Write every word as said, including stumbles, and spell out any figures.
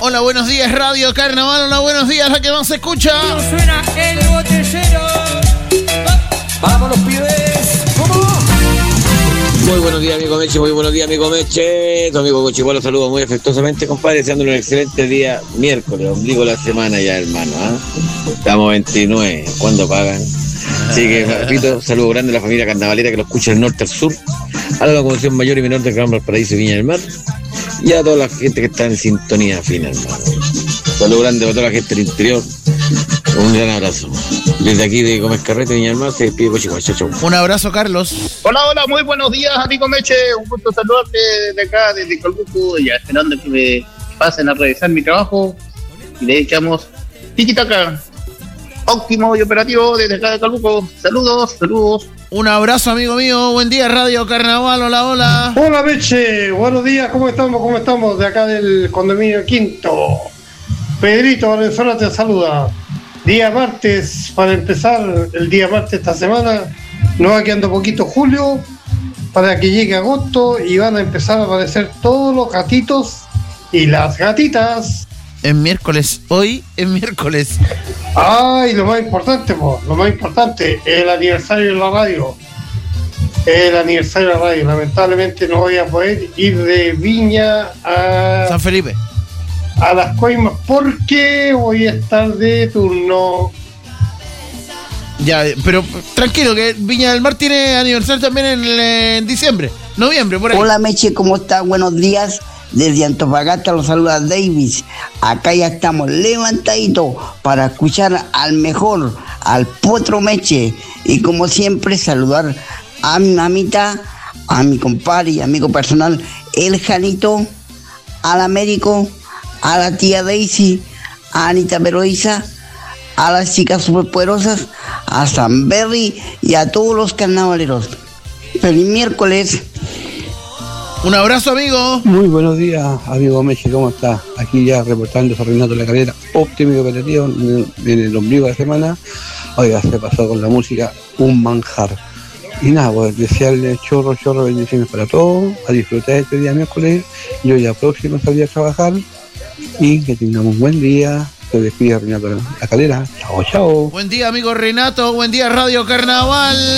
Hola, buenos días, Radio Carnaval. Hola, buenos días, la que más se escucha. Suena el botellero. ¡Vamos los pibes! ¿Cómo? Muy buenos días, amigo Meche, muy buenos días, amigo Meche. Tu amigo Cochihualo lo saludo muy afectuosamente, compadre, deseándole un excelente día miércoles, ombligo de la semana ya, hermano. ¿eh? Estamos veintinueve, ¿cuándo pagan? Así que, repito, saludo grande a la familia carnavalera que lo escucha del norte al sur, a la locomoción mayor y menor de Gran Valparaíso y Viña del Mar, y a toda la gente que está en sintonía fina, hermano. Saludo grande a toda la gente del interior. Un gran abrazo. Desde aquí de Gómez Carrete, Viña del Mar, se despide Cochihualo. Chau, chau. Un abrazo, Carlos. Hola, hola, muy buenos días, amigo Meche. Un gusto saludarte de acá, desde Calbuco, ya esperando que me pasen a revisar mi trabajo. Y le echamos tiki-taka. Óptimo y operativo desde acá de Calbuco. Saludos, saludos. Un abrazo, amigo mío. Buen día, Radio Carnaval. Hola, hola. Hola, Meche. Buenos días. ¿Cómo estamos? ¿Cómo estamos? De acá del condominio Quinto. Pedrito Valenzuela te saluda. Día martes, para empezar el día martes esta semana. Nos va quedando poquito julio para que llegue agosto y van a empezar a aparecer todos los gatitos y las gatitas. Es miércoles. Hoy es miércoles. Ay, lo más importante, po, lo más importante, el aniversario de la radio. El aniversario de la radio. Lamentablemente no voy a poder ir de Viña a San Felipe. A las Coimas porque voy a estar de turno. Ya, pero tranquilo, que Viña del Mar tiene aniversario también en, en diciembre, noviembre, por ahí. Hola, Meche, ¿cómo está? Buenos días. Desde Antofagasta los saluda Davis. Acá ya estamos levantaditos para escuchar al mejor, al Potro Meche. Y como siempre, saludar a mi mamita, a mi compadre y amigo personal, el Janito, al Américo, a la tía Daisy, a Anita Veroiza, a las chicas superpoderosas, a San Berry y a todos los carnavaleros. Feliz miércoles. Un abrazo, amigo. Muy buenos días, amigo Meche, ¿cómo está? Aquí ya reportando Renato La Calera, óptimo y operativo en el ombligo de la semana. Oiga, se pasó con la música un manjar. Y nada, pues desearle chorro, chorro, bendiciones para todos, a disfrutar este día miércoles. Yo ya próximo salí a trabajar y que tengamos un buen día. Se despide Renato La Calera. Chao, chao. Buen día, amigo Renato. Buen día, Radio Carnaval.